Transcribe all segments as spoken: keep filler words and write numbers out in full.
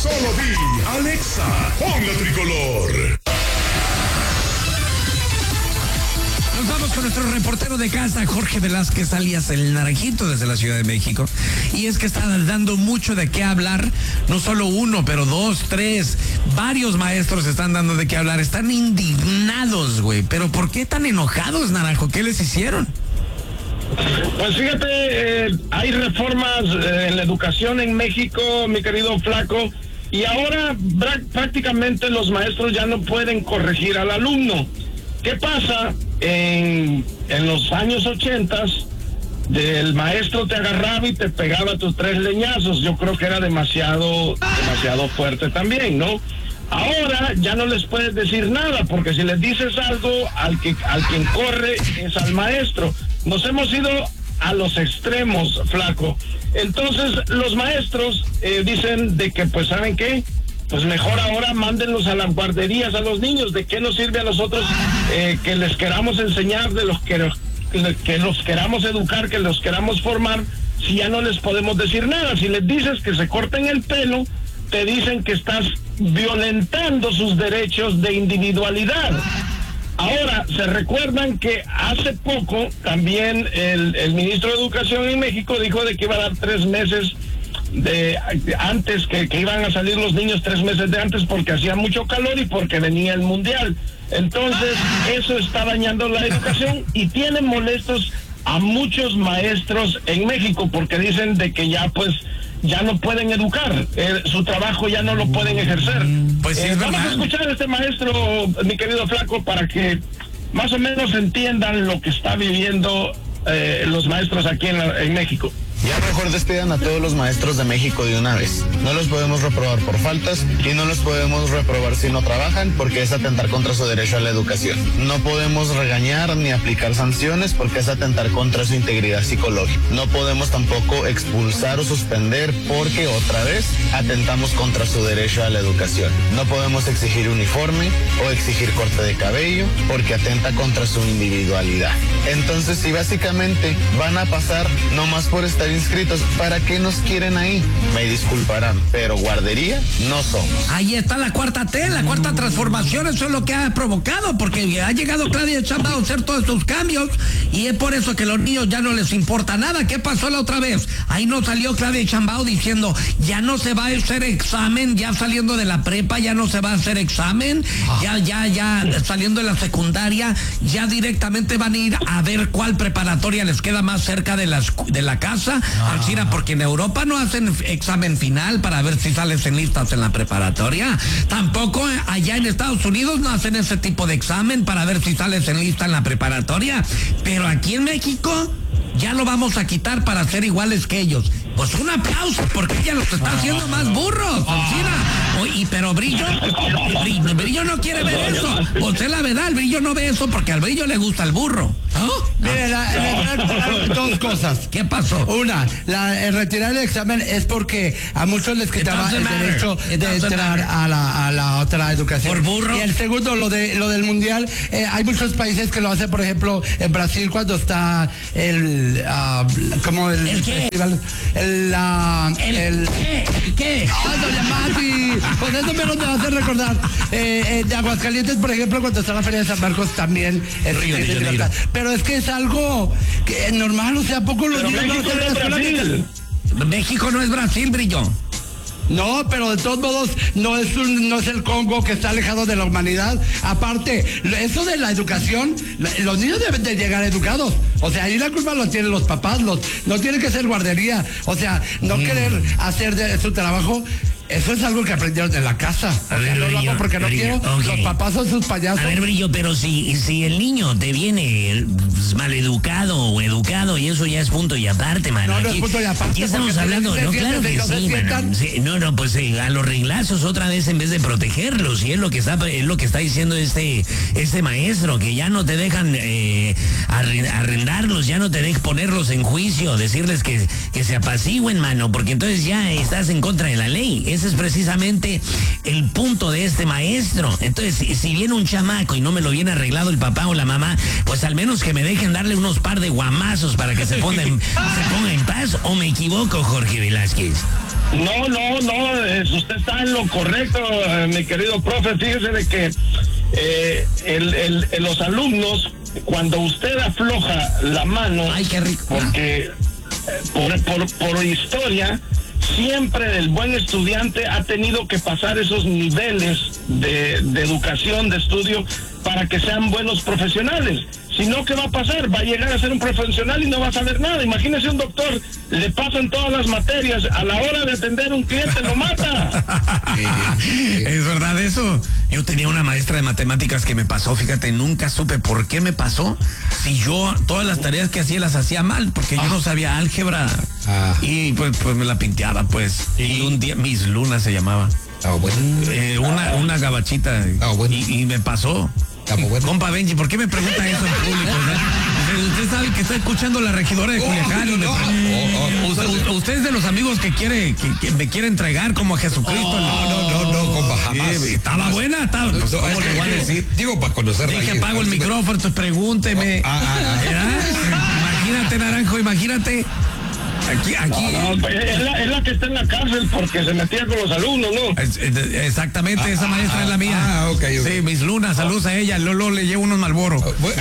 Solo di, Alexa, pon la tricolor. Nos vamos con nuestro reportero de casa, Jorge Velázquez, alias El Naranjito, desde la Ciudad de México. Y es que están dando mucho de qué hablar, no solo uno, pero dos, tres, varios maestros están dando de qué hablar. Están indignados, güey. Pero ¿por qué tan enojados, Naranjo? ¿Qué les hicieron? Pues fíjate, eh, hay reformas eh, en la educación en México, mi querido Flaco, y ahora prácticamente los maestros ya no pueden corregir al alumno. ¿Qué pasa? En, en los años ochentas, el maestro te agarraba y te pegaba tus tres leñazos. Yo creo que era demasiado, demasiado fuerte también, ¿no? Ahora ya no les puedes decir nada, porque si les dices algo, al que al quien corre es al maestro. Nos hemos ido a los extremos, Flaco. Entonces los maestros eh, dicen de que, pues, ¿saben qué? Pues mejor ahora mándenlos a las guarderías a los niños. ¿De qué nos sirve a nosotros eh, que les queramos enseñar, de los que, que los queramos educar, que los queramos formar, si ya no les podemos decir nada? Si les dices que se corten el pelo, te dicen que estás violentando sus derechos de individualidad. Ahora, se recuerdan que hace poco también el, el ministro de Educación en México dijo de que iba a dar tres meses de antes, que, que iban a salir los niños tres meses de antes porque hacía mucho calor y porque venía el mundial. Entonces, eso está dañando la educación y tienen molestos a muchos maestros en México porque dicen de que ya pues ya no pueden educar, eh, su trabajo ya no lo pueden ejercer. Pues sí, eh, es vamos verdad. a escuchar a este maestro, mi querido Flaco, para que más o menos entiendan lo que está viviendo eh, los maestros aquí en, la, en México. Ya mejor despidan a todos los maestros de México de una vez. No los podemos reprobar por faltas y no los podemos reprobar si no trabajan porque es atentar contra su derecho a la educación. No podemos regañar ni aplicar sanciones porque es atentar contra su integridad psicológica. No podemos tampoco expulsar o suspender porque otra vez atentamos contra su derecho a la educación. No podemos exigir uniforme o exigir corte de cabello porque atenta contra su individualidad. Entonces, si básicamente van a pasar nomás por estar inscritos, ¿para qué nos quieren ahí? Me disculparán, pero guardería no somos. Ahí está la cuarta T, la cuarta transformación. Eso es lo que ha provocado, porque ha llegado Claudia Sheinbaum a hacer todos estos cambios y es por eso que a los niños ya no les importa nada. ¿Qué pasó la otra vez? Ahí no salió Claudia Sheinbaum diciendo ya no se va a hacer examen, ya saliendo de la prepa ya no se va a hacer examen, ya, ya, ya saliendo de la secundaria, ya directamente van a ir a ver cuál preparatoria les queda más cerca de, las, de la casa. Ah. Alcira, porque en Europa no hacen examen final para ver si sales en listas en la preparatoria. Tampoco allá en Estados Unidos no hacen ese tipo de examen para ver si sales en lista en la preparatoria. Pero aquí en México ya lo vamos a quitar para ser iguales que ellos. Pues un aplauso, porque ella los está haciendo más burros, Alcira. Y pero Brillo, Brillo, Brillo no quiere ver eso. Pues es la verdad, el Brillo no ve eso porque al Brillo le gusta el burro. ¿Oh? Mire, la, la, la, dos cosas. ¿Qué pasó? Una, la, el retirar el examen es porque a muchos les quitaba el derecho de entrar a la, a la otra educación. ¿Por burro? Y el segundo, lo de lo del mundial, eh, hay muchos países que lo hacen, por ejemplo, en Brasil cuando está el, uh, como el, ¿El qué? festival, el, uh, ¿El, el qué? ¿El qué? ¡Ay, doña Mati! Con eso menos me hace recordar. Eh, eh, de Aguascalientes, por ejemplo, cuando está la Feria de San Marcos, también es Río de es Janeiro. Pero es que es algo que es normal, o sea, poco los Pero niños no México hacen no es la escuela Brasil. que- México no es Brasil, Brillo. No, pero de todos modos no es un, no es el Congo que está alejado de la humanidad. Aparte, eso de la educación, los niños deben de llegar educados. O sea, ahí la culpa lo tienen los papás, los, no tiene que ser guardería. O sea, no mm. querer hacer de su trabajo. Eso es algo que aprendieron de la casa. A O sea, ver, no lo Brillo, hago porque no Brillo, quiero. okay. Los papás son sus payasos. A ver, Brillo, pero si, si el niño te viene pues, maleducado o educado, y eso ya es punto y aparte, mano. No, no aquí, es punto y aparte. Aquí estamos hablando, no, claro que sí, mano. Sí, no, no, pues eh, a los reglazos otra vez en vez de protegerlos, y es lo que está, es lo que está diciendo este, este maestro, que ya no te dejan eh, arrendarlos, ya no te dejan ponerlos en juicio, decirles que, que se apacigüen, mano, porque entonces ya estás en contra de la ley. Ese es precisamente el punto de este maestro. Entonces, si, si viene un chamaco y no me lo viene arreglado el papá o la mamá, pues al menos que me dejen darle unos par de guamazos para que se ponga en, se ponga en paz. ¿O me equivoco, Jorge Velázquez? No, no, no, es, usted está en lo correcto, eh, mi querido profe. Fíjese de que eh, el, el, el, los alumnos, cuando usted afloja la mano, ay, qué rico, porque eh, por, por, por historia, siempre el buen estudiante ha tenido que pasar esos niveles de, de educación, de estudio, para que sean buenos profesionales. Si no, ¿qué va a pasar? Va a llegar a ser un profesional y no va a saber nada. Imagínese un doctor, le pasan todas las materias, a la hora de atender a un cliente lo mata. Es verdad eso. Yo tenía una maestra de matemáticas que me pasó, fíjate, nunca supe por qué me pasó. Si yo todas las tareas que hacía las hacía mal, porque yo no sabía álgebra. Ah. Y pues, pues me la pinteaba, pues. Y un día, Miss Luna se llamaba. Ah, bueno. eh, una, una gabachita. Ah, bueno. y, y me pasó. Bueno. Compa Benji, ¿por qué me pregunta eso en público? ¿Verdad? Usted sabe que está escuchando la regidora de Culiacán. Oh, no, oh, oh, usted, usted, usted es de los amigos que quiere que, que me quiere entregar como a Jesucristo. Oh, no, no, no, no, compa, jamás. Sí, estaba buena, estaba. Pues, no, ¿cómo le voy a decir? Digo, para conocerla. Dije, apago el micrófono, entonces pregúnteme. Oh, ah, ah, ah. Imagínate, Naranjo, imagínate. Aquí, aquí. No, no, es, la, es la que está en la cárcel porque se metía con los alumnos, ¿no? Es, es, exactamente, ah, esa maestra ah, es la mía. Ah, ok, ok. Sí, Miss Luna, saludos a ella. Lolo le llevo unos Marlboro.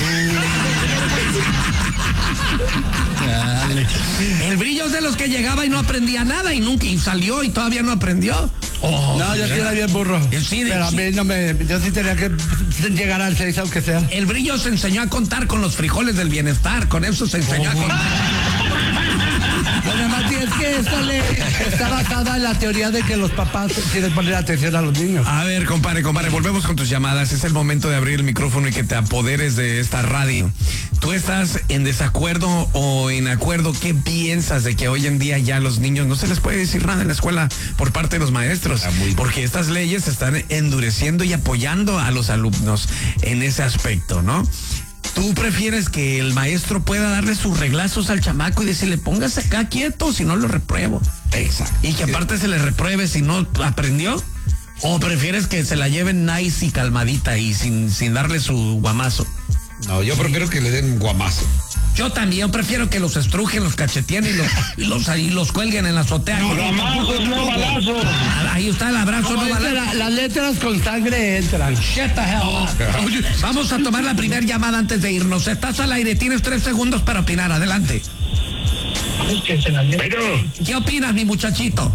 El brillo es de los que llegaba y no aprendía nada y nunca y salió y todavía no aprendió. Oh, no, yo sí era bien burro. Sí, pero a mí no me, yo sí tenía que llegar al seis aunque sea. El brillo se enseñó a contar con los frijoles del bienestar, con eso se enseñó oh, a contar. Bueno, Mati, es que esta ley está basada en la teoría de que los papás quieren poner atención a los niños. A ver, compadre, compadre, volvemos con tus llamadas. Es el momento de abrir el micrófono y que te apoderes de esta radio. ¿Tú estás en desacuerdo o en acuerdo? ¿Qué piensas de que hoy en día ya los niños no se les puede decir nada en la escuela por parte de los maestros? Porque estas leyes están endureciendo y apoyando a los alumnos en ese aspecto, ¿no? ¿Tú prefieres que el maestro pueda darle sus reglazos al chamaco y decirle, póngase acá quieto, si no lo repruebo? Exacto. Y que aparte se le repruebe si no aprendió. ¿O prefieres que se la lleven nice y calmadita y sin, sin darle su guamazo? No, yo prefiero que le den guamazo. Yo también, yo prefiero que los estrujen, los cacheteen y los, y los, ahí los cuelguen en la azotea. No, guamazos, no balazos. Ahí está el abrazo, no, no balazos. La, las letras con sangre entran. Shut the hell up. Oye, vamos a tomar la primera llamada antes de irnos. Estás al aire, tienes tres segundos para opinar. Adelante. Pero, ¿qué opinas, mi muchachito?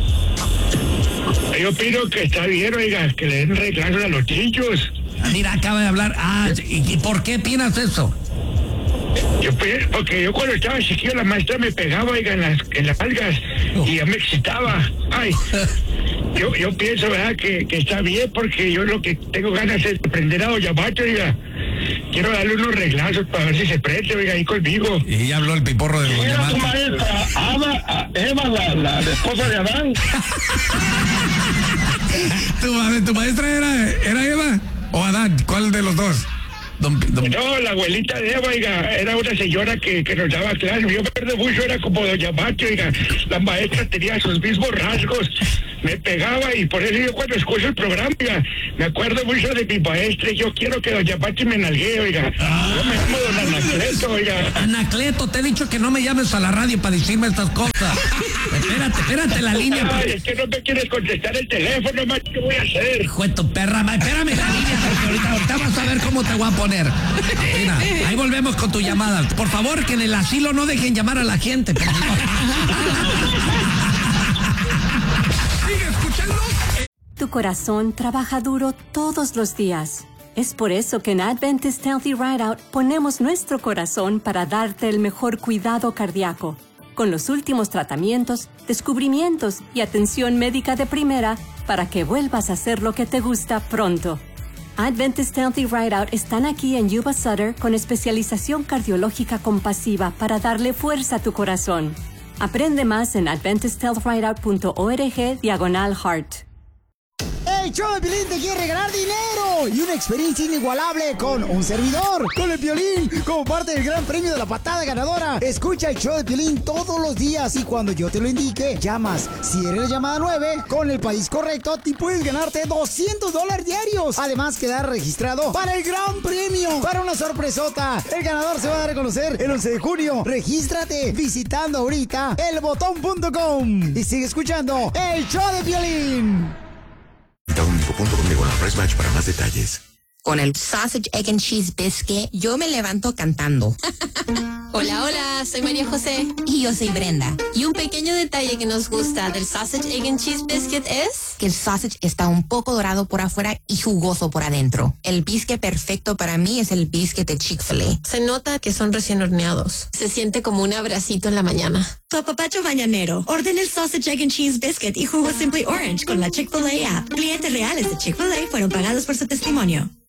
Yo opino que está bien, oiga, que le den reglazos a los niños. Ah, mira, acaba de hablar. Ah, ¿y, y por qué opinas eso? Yo, porque yo cuando estaba chiquillo la maestra me pegaba, oiga, en las, en las algas y ya me excitaba. Ay, yo, yo pienso, ¿verdad? Que, que está bien porque yo lo que tengo ganas es aprender a Doña Macho, oiga. Quiero darle unos reglazos para ver si se prende, oiga, ahí conmigo. Y ya habló el piporro de Doña Macho. ¿Era tu maestra? Ava, Eva, la, la, la esposa de Adán. ¿Tu, tu maestra era, era Eva o Adán? ¿Cuál de los dos? Don, don... No, la abuelita de Eva, oiga, era una señora que, que nos daba clases. Yo me acuerdo mucho, era como Doña Macho, oiga. La maestra tenía sus mismos rasgos. Me pegaba y por eso yo cuando escucho el programa, oiga, me acuerdo mucho de mi maestra. Yo quiero que Doña Macho me nalguee, oiga. Ah. Yo me llamo Don Anacleto, oiga. Anacleto, te he dicho que no me llames a la radio para decirme estas cosas. Espérate, espérate la línea. Ay, porque... es que no me quieres contestar el teléfono, macho, ¿qué voy a hacer? Hijo de tu perra, ma, espérame la línea, porque ahorita, ahorita vas a ver cómo te voy a poner. Mira, ahí volvemos con tu llamada. Por favor, que en el asilo no dejen llamar a la gente, por favor. Sigue escuchando. Tu corazón trabaja duro todos los días. Es por eso que en Adventist Healthy Rideout ponemos nuestro corazón para darte el mejor cuidado cardíaco. Con los últimos tratamientos, descubrimientos y atención médica de primera para que vuelvas a hacer lo que te gusta pronto. Adventist Healthy Rideout están aquí en Yuba Sutter con especialización cardiológica compasiva para darle fuerza a tu corazón. Aprende más en adventist health rideout punto org diagonal heart. Hey, El show de Piolín te quiere regalar dinero y una experiencia inigualable con un servidor, con el Piolín, como parte del gran premio de la patada ganadora. Escucha el show de Piolín todos los días y cuando yo te lo indique, llamas. Si eres la llamada nueve, con el país correcto, te puedes ganarte doscientos dólares diarios. Además, quedar registrado para el gran premio, para una sorpresota. El ganador se va a dar a conocer el once de junio. Regístrate visitando ahorita el botón punto com y sigue escuchando el show de Piolín. Único punto com diagonal Price Match para más detalles. Con el Sausage, Egg and Cheese Biscuit, yo me levanto cantando. Hola, hola, soy María José. Y yo soy Brenda. Y un pequeño detalle que nos gusta del Sausage, Egg and Cheese Biscuit es... que el sausage está un poco dorado por afuera y jugoso por adentro. El biscuit perfecto para mí es el biscuit de Chick-fil-A. Se nota que son recién horneados. Se siente como un abracito en la mañana. Tu apapacho mañanero. Orden el Sausage, Egg and Cheese Biscuit y jugo Simply Orange con la Chick-fil-A app. Clientes reales de Chick-fil-A fueron pagados por su testimonio.